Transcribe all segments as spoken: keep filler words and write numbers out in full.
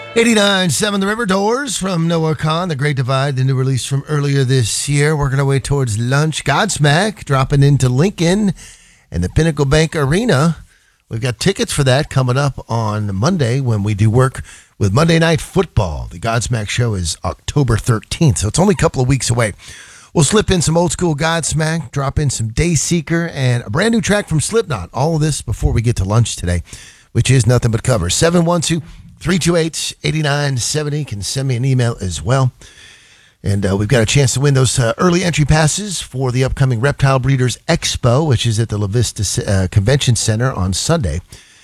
eighty-nine point seven The River, Doors from Noah Kahan, The Great Divide, the new release from earlier this year. Working our way towards lunch. Godsmack dropping into Lincoln and the Pinnacle Bank Arena. We've got tickets for that coming up on Monday when we do work with Monday Night Football. The Godsmack show is October thirteenth, so it's only a couple of weeks away. We'll slip in some old school Godsmack, drop in some Dayseeker, and a brand new track from Slipknot. All of this before we get to lunch today, which is nothing but cover. seven one two, three two eight, eight nine seven zero. Can send me an email as well. And uh, we've got a chance to win those uh, early entry passes for the upcoming Reptile Breeders Expo, which is at the La Vista uh, Convention Center on Sunday.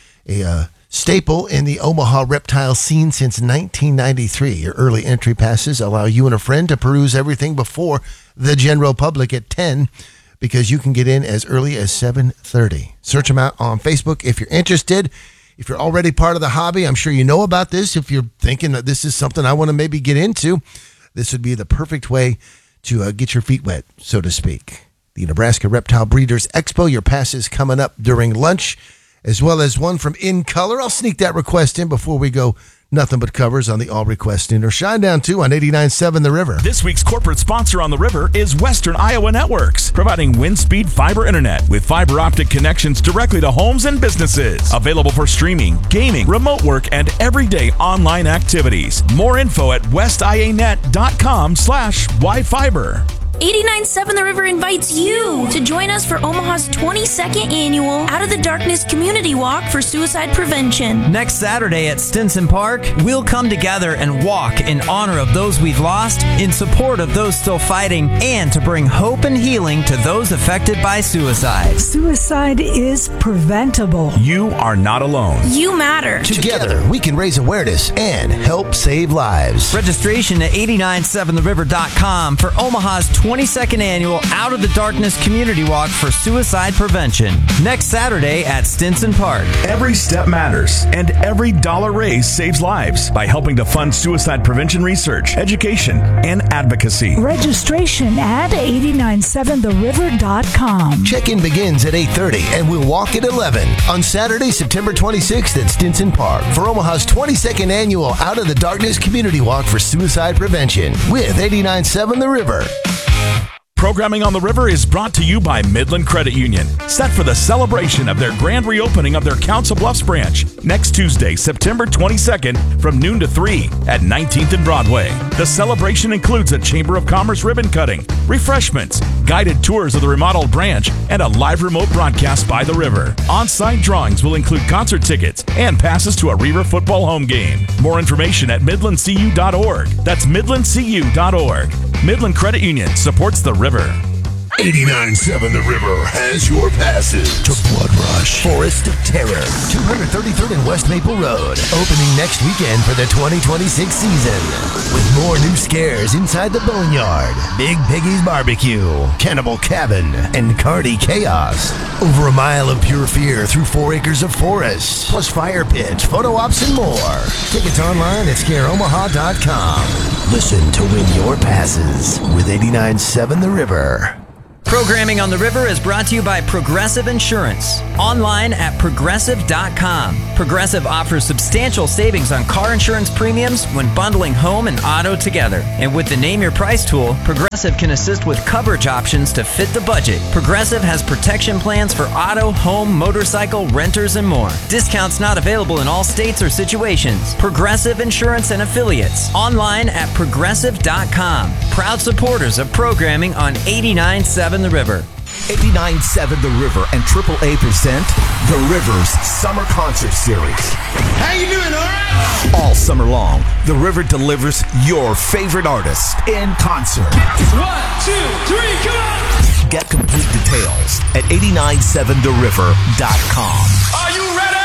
A uh, staple in the Omaha reptile scene since nineteen ninety-three. Your early entry passes allow you and a friend to peruse everything before the general public at ten, because you can get in as early as seven thirty. Search them out on Facebook if you're interested. If you're already part of the hobby, I'm sure you know about this. If you're thinking that this is something I want to maybe get into, this would be the perfect way to uh, get your feet wet, so to speak. The Nebraska Reptile Breeders Expo, your pass is coming up during lunch, as well as one from In Color. I'll sneak that request in before we go nothing but covers on the All Request In or Shinedown two on eighty-nine point seven The River. This week's corporate sponsor on The River is Western Iowa Networks, providing wind-speed fiber internet with fiber optic connections directly to homes and businesses. Available for streaming, gaming, remote work, and everyday online activities. More info at westianet.com slash yfiber. eighty-nine point seven The River invites you to join us for Omaha's twenty-second annual Out of the Darkness Community Walk for Suicide Prevention. Next Saturday at Stinson Park, we'll come together and walk in honor of those we've lost, in support of those still fighting, and to bring hope and healing to those affected by suicide. Suicide is preventable. You are not alone. You matter. Together, we can raise awareness and help save lives. Registration at eighty-nine seven the river dot com for Omaha's twenty-second annual Out of the Darkness Community Walk for Suicide Prevention. Next Saturday at Stinson Park. Every step matters, and every dollar raised saves lives by helping to fund suicide prevention research, education, and advocacy. Registration at eighty-nine seven the river dot com. Check-in begins at eight thirty and we'll walk at eleven on Saturday, September twenty-sixth at Stinson Park for Omaha's twenty-second annual Out of the Darkness Community Walk for Suicide Prevention with eighty-nine point seven The River. Programming on the River is brought to you by Midland Credit Union, set for the celebration of their grand reopening of their Council Bluffs branch next Tuesday, September twenty-second from noon to three at nineteenth and Broadway. The celebration includes a Chamber of Commerce ribbon cutting, refreshments, guided tours of the remodeled branch, and a live remote broadcast by the River. On-site drawings will include concert tickets and passes to a River football home game. More information at midland c u dot org. That's midland c u dot org. Midland Credit Union supports the River. eighty-nine point seven The River has your passes to Blood Rush, Forest of Terror, two thirty-third and West Maple Road, opening next weekend for the twenty twenty-six season. With more new scares inside the Boneyard, Big Piggy's Barbecue, Cannibal Cabin, and Cardi Chaos. Over a mile of pure fear through four acres of forest, plus fire pits, photo ops, and more. Tickets online at scare omaha dot com. Listen to win your passes with eighty-nine point seven The River. Programming on the River is brought to you by Progressive Insurance. Online at progressive dot com. Progressive offers substantial savings on car insurance premiums when bundling home and auto together. And with the Name Your Price tool, Progressive can assist with coverage options to fit the budget. Progressive has protection plans for auto, home, motorcycle, renters, and more. Discounts not available in all states or situations. Progressive Insurance and Affiliates. Online at progressive dot com. Proud supporters of programming on eighty-nine point seven The River. eighty-nine point seven The River and triple A present The River's Summer Concert Series. How you doing, all right? All summer long, The River delivers your favorite artists in concert. One, two, three, come on! Get complete details at eighty-nine seven the river dot com. Are you ready?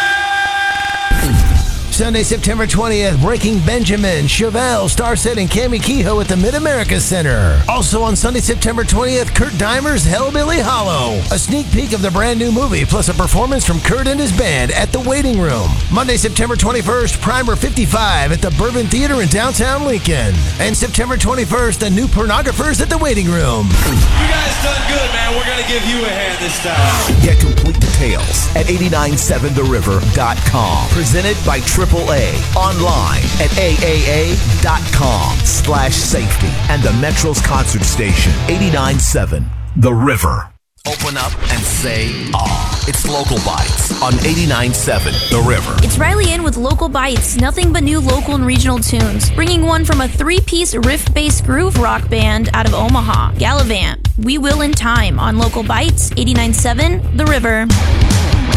Sunday, September twentieth, Breaking Benjamin, Chevelle, Starset, and Cammie Kehoe at the Mid-America Center. Also on Sunday, September twentieth, Kurt Dimer's Hellbilly Hollow. A sneak peek of the brand new movie, plus a performance from Kurt and his band at the Waiting Room. Monday, September twenty-first, Primer fifty-five at the Bourbon Theater in downtown Lincoln. And September twenty-first, the New Pornographers at the Waiting Room. You guys done good, man. We're going to give you a hand this time. Get complete details at eighty-nine seven the river dot com. Presented by Triple triple A. Online at A A A dot com slash safety. And the Metro's concert station, eighty-nine point seven The River. Open up and say, ah. It's Local Bites on eighty-nine point seven The River. It's Riley in with Local Bites, nothing but new local and regional tunes. Bringing one from a three-piece riff-based groove rock band out of Omaha, Gallivant. We Will in Time on Local Bites, eighty-nine point seven The River.